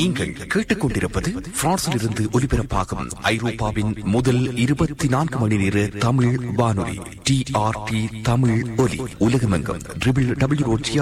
நீங்கள் கேட்டுக்கொண்டிருப்பது பிரான்சில் இருந்து ஒலிபரப்பாகும் ஐரோப்பாவின் முதல் 24 மணி நேர தமிழ் வானொலி TRT தமிழ் ஒலி. உலகமெங்கும் www.